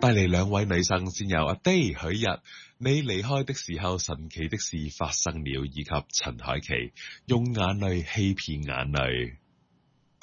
帶嚟兩位女生，先有阿 Day 許日，你離開的時候神奇的事發生了，以及陳凱琪用眼淚欺騙眼淚。